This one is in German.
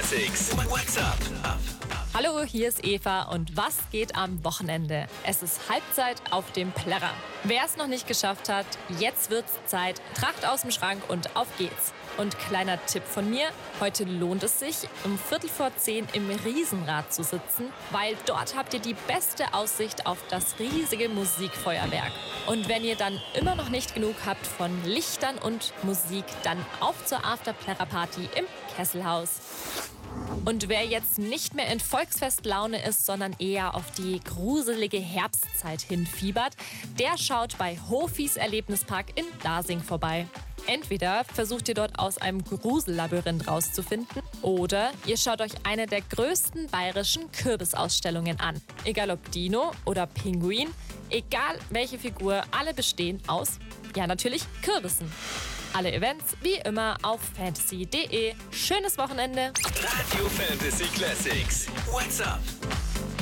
Classics. What's up? Hallo, hier ist Eva und was geht am Wochenende? Es ist Halbzeit auf dem Plärrer. Wer es noch nicht geschafft hat, jetzt wird's Zeit. Tracht aus dem Schrank und auf geht's. Und kleiner Tipp von mir, heute lohnt es sich, um 9:45 im Riesenrad zu sitzen, weil dort habt ihr die beste Aussicht auf das riesige Musikfeuerwerk. Und wenn ihr dann immer noch nicht genug habt von Lichtern und Musik, dann auf zur After-Plärrer-Party im Kesselhaus. Und wer jetzt nicht mehr in Volksfestlaune ist, sondern eher auf die gruselige Herbstzeit hinfiebert, der schaut bei Hofis Erlebnispark in Dasing vorbei. Entweder versucht ihr dort aus einem Grusellabyrinth rauszufinden oder ihr schaut euch eine der größten bayerischen Kürbisausstellungen an. Egal ob Dino oder Pinguin, egal welche Figur, alle bestehen aus, ja natürlich, Kürbissen. Alle Events wie immer auf fantasy.de. Schönes Wochenende! Radio Fantasy Classics. What's up?